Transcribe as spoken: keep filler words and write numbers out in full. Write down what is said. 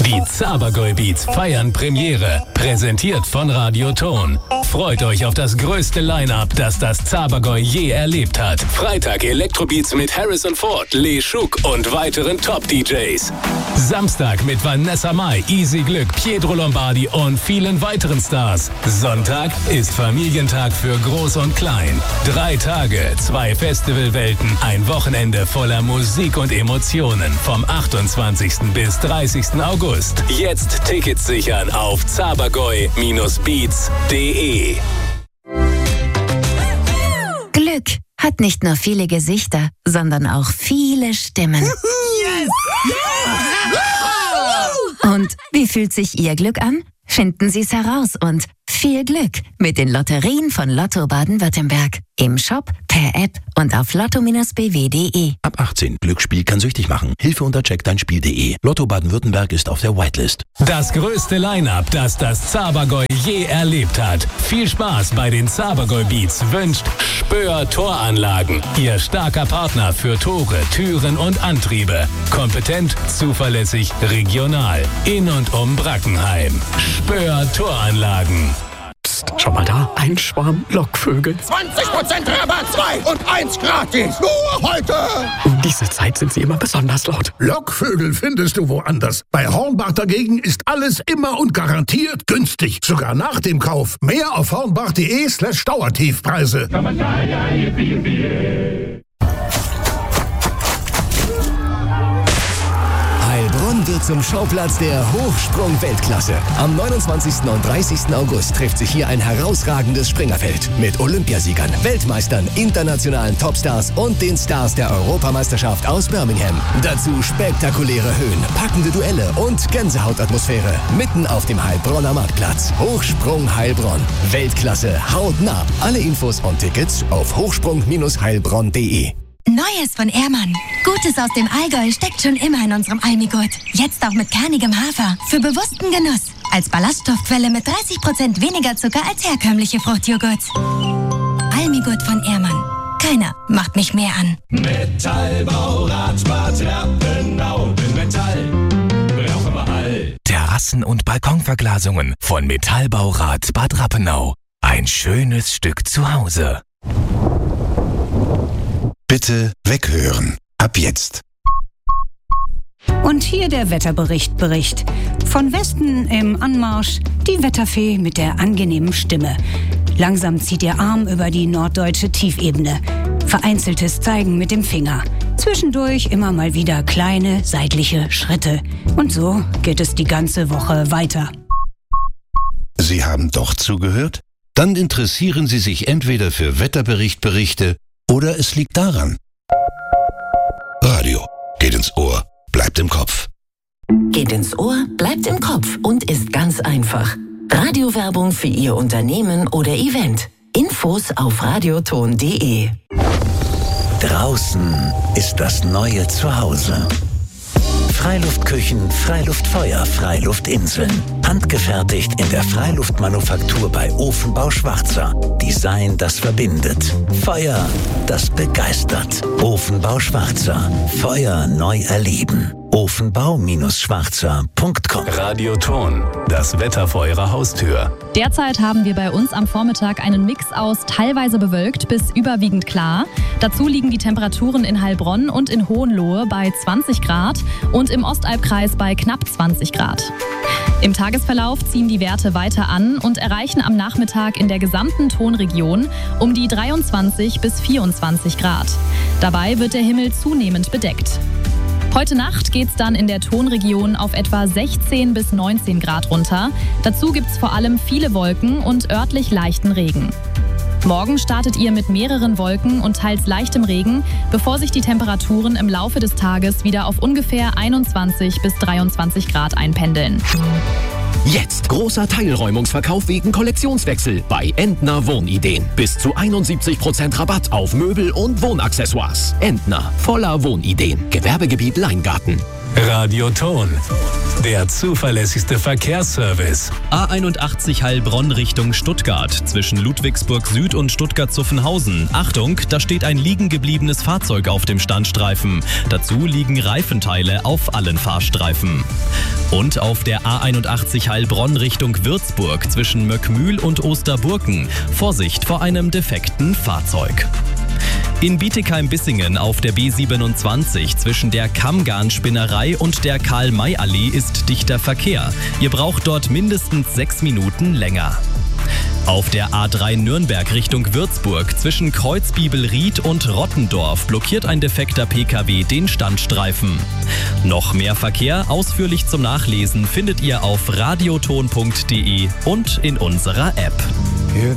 Die Zabergäu Beats feiern Premiere. Präsentiert von Radio Ton. Freut euch auf das größte Line-Up, das das Zabergäu je erlebt hat. Freitag Elektrobeats mit Harrison Ford, Lee Schuk und weiteren Top-D Js. Samstag mit Vanessa Mai, Easy Glück, Pietro Lombardi und vielen weiteren Stars. Sonntag ist Familientag für Groß und Klein. Drei Tage, zwei Festivalwelten, ein Wochenende voller Musik und Emotionen. Vom achtundzwanzigsten bis dreißigsten August. Jetzt Tickets sichern auf zabergäu Bindestrich beats Punkt de. Glück hat nicht nur viele Gesichter, sondern auch viele Stimmen. Yes! Und wie fühlt sich Ihr Glück an? Finden Sie es heraus und viel Glück mit den Lotterien von Lotto Baden-Württemberg. Im Shop, per App und auf lotto Bindestrich b w Punkt de. Ab achtzehn. Glücksspiel kann süchtig machen. Hilfe unter check dein spiel Punkt de. Lotto Baden-Württemberg ist auf der Whitelist. Das größte Line-Up, das das Zabergäu je erlebt hat. Viel Spaß bei den Zabergäu Beats wünscht Spöer Toranlagen. Ihr starker Partner für Tore, Türen und Antriebe. Kompetent, zuverlässig, regional. In und um Brackenheim. Spöer Toranlagen. Psst, schau mal da, ein Schwarm Lockvögel. zwanzig Prozent Rabatt, zwei und eins gratis. Nur heute. Um diese Zeit sind sie immer besonders laut. Lockvögel findest du woanders. Bei Hornbach dagegen ist alles immer und garantiert günstig. Sogar nach dem Kauf. Mehr auf hornbach Punkt de slash Dauertiefpreise. Heilbronn wird zum Schauplatz der Hochsprung-Weltklasse. Am neunundzwanzigsten und dreißigsten August trifft sich hier ein herausragendes Springerfeld mit Olympiasiegern, Weltmeistern, internationalen Topstars und den Stars der Europameisterschaft aus Birmingham. Dazu spektakuläre Höhen, packende Duelle und Gänsehautatmosphäre mitten auf dem Heilbronner Marktplatz. Hochsprung Heilbronn. Weltklasse hautnah. Alle Infos und Tickets auf hochsprung Bindestrich heilbronn Punkt de. Neues von Ehrmann. Gutes aus dem Allgäu steckt schon immer in unserem Almigurt. Jetzt auch mit kernigem Hafer. Für bewussten Genuss. Als Ballaststoffquelle mit dreißig Prozent weniger Zucker als herkömmliche Fruchtjoghurt. Almigurt von Ehrmann. Keiner macht mich mehr an. Metallbaurat Bad Rappenau. Metall brauchen wir all. Terrassen- und Balkonverglasungen von Metallbaurat Bad Rappenau. Ein schönes Stück zu Hause. Bitte weghören. Ab jetzt. Und hier der Wetterbericht Bericht. Von Westen im Anmarsch die Wetterfee mit der angenehmen Stimme. Langsam zieht ihr Arm über die norddeutsche Tiefebene. Vereinzeltes Zeigen mit dem Finger. Zwischendurch immer mal wieder kleine seitliche Schritte. Und so geht es die ganze Woche weiter. Sie haben doch zugehört? Dann interessieren Sie sich entweder für Wetterberichtberichte oder es liegt daran. Radio geht ins Ohr, bleibt im Kopf. Geht ins Ohr, bleibt im Kopf und ist ganz einfach. Radiowerbung für Ihr Unternehmen oder Event. Infos auf radioton Punkt de. Draußen ist das neue Zuhause. Freiluftküchen, Freiluftfeuer, Freiluftinseln. Handgefertigt in der Freiluftmanufaktur bei Ofenbau Schwarzer. Design, das verbindet. Feuer, das begeistert. Ofenbau Schwarzer. Feuer neu erleben. ofenbau Schwarzer Punkt com. Radio Ton, das Wetter vor Ihrer Haustür. Derzeit haben wir bei uns am Vormittag einen Mix aus teilweise bewölkt bis überwiegend klar. Dazu liegen die Temperaturen in Heilbronn und in Hohenlohe bei zwanzig Grad und im Ostalbkreis bei knapp zwanzig Grad. Im Tagesverlauf ziehen die Werte weiter an und erreichen am Nachmittag in der gesamten Tonregion um die dreiundzwanzig bis vierundzwanzig Grad. Dabei wird der Himmel zunehmend bedeckt. Heute Nacht geht's dann in der Tonregion auf etwa sechzehn bis neunzehn Grad runter. Dazu gibt's vor allem viele Wolken und örtlich leichten Regen. Morgen startet ihr mit mehreren Wolken und teils leichtem Regen, bevor sich die Temperaturen im Laufe des Tages wieder auf ungefähr einundzwanzig bis dreiundzwanzig Grad einpendeln. Jetzt großer Teilräumungsverkauf wegen Kollektionswechsel bei Entner Wohnideen. Bis zu einundsiebzig Prozent Rabatt auf Möbel und Wohnaccessoires. Entner, voller Wohnideen. Gewerbegebiet Leingarten. Radio Ton, der zuverlässigste Verkehrsservice. A einundachtzig Heilbronn Richtung Stuttgart, zwischen Ludwigsburg Süd und Stuttgart-Zuffenhausen. Achtung, da steht ein liegen gebliebenes Fahrzeug auf dem Standstreifen. Dazu liegen Reifenteile auf allen Fahrstreifen. Und auf der A einundachtzig Heilbronn Richtung Würzburg zwischen Möckmühl und Osterburken. Vorsicht vor einem defekten Fahrzeug. In Bietigheim-Bissingen auf der B siebenundzwanzig zwischen der Kammgarn-Spinnerei und der Karl-May-Allee ist dichter Verkehr. Ihr braucht dort mindestens sechs Minuten länger. Auf der A drei Nürnberg Richtung Würzburg zwischen Kreuzbibelried und Rottendorf blockiert ein defekter P K W den Standstreifen. Noch mehr Verkehr ausführlich zum Nachlesen findet ihr auf radioton punkt de und in unserer App.